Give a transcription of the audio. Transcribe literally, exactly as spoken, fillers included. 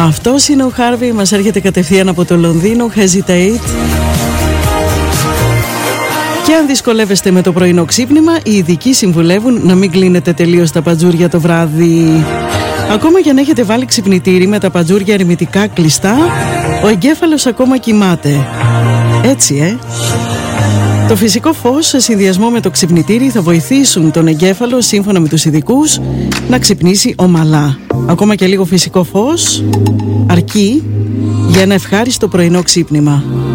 Αυτός είναι ο Χάρβι, μας έρχεται κατευθείαν από το Λονδίνο. Hesitate. Και αν δυσκολεύεστε με το πρωινό ξύπνημα, οι ειδικοί συμβουλεύουν να μην κλείνετε τελείως τα παντζούρια το βράδυ. Ακόμα και αν έχετε βάλει ξυπνητήρι με τα παντζούρια ερμητικά κλειστά, ο εγκέφαλος ακόμα κοιμάται. Έτσι, ε! Το φυσικό φως σε συνδυασμό με το ξυπνητήρι θα βοηθήσουν τον εγκέφαλο, σύμφωνα με τους ειδικούς, να ξυπνήσει ομαλά. Ακόμα και λίγο φυσικό φως αρκεί για ένα ευχάριστο πρωινό ξύπνημα.